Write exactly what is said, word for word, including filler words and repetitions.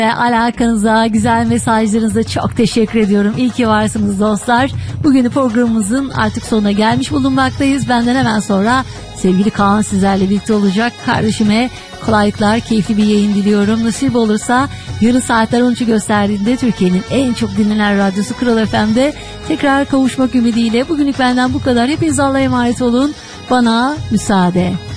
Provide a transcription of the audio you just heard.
Alakanıza, güzel mesajlarınıza çok teşekkür ediyorum. İyi ki varsınız dostlar. Bugün programımızın artık sonuna gelmiş bulunmaktayız. Benden hemen sonra sevgili Kaan sizlerle birlikte olacak. Kardeşime kolaylıklar, keyifli bir yayın diliyorum. Nasip olursa yarın saatler on üçü gösterdiğinde Türkiye'nin en çok dinlenen radyosu Kral F M'de tekrar kavuşmak ümidiyle. Bugünlük benden bu kadar. Hepiniz Allah'a emanet olun. Bana müsaade.